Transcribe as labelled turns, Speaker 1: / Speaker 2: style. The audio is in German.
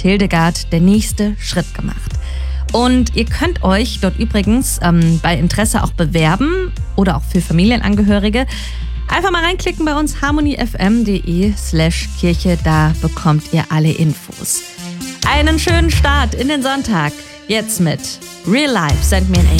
Speaker 1: Hildegard der nächste Schritt gemacht. Und ihr könnt euch dort übrigens bei Interesse auch bewerben oder auch für Familienangehörige. Einfach mal reinklicken bei uns harmonyfm.de/Kirche, da bekommt ihr alle Infos. Einen schönen Start in den Sonntag. Jetzt mit Real Life, Send Me an Angel.